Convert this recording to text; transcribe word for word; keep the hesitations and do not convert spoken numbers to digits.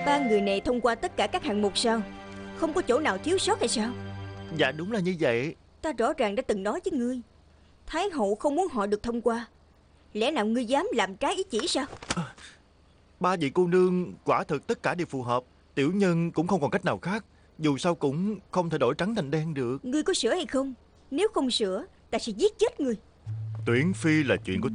Ba người này thông qua tất cả các hạng mục sao? Không có chỗ nào thiếu sót hay sao? Dạ đúng là như vậy. Ta rõ ràng đã từng nói với ngươi, Thái hậu không muốn họ được thông qua. Lẽ nào ngươi dám làm trái ý chỉ sao? Ba vị cô nương quả thực tất cả đều phù hợp. Tiểu nhân cũng không còn cách nào khác. Dù sao cũng không thể đổi trắng thành đen được. Ngươi có sửa hay không? Nếu không sửa, ta sẽ giết chết ngươi. Tuyển phi là chuyện của